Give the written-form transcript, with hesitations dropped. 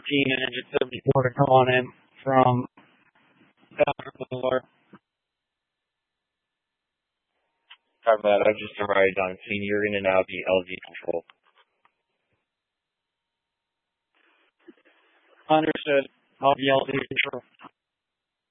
team and Engine 74 to come on in from Bangalore. Copy that. I've just arrived on scene. You're in and out of the LZ control. Understood. I'll be LZ control.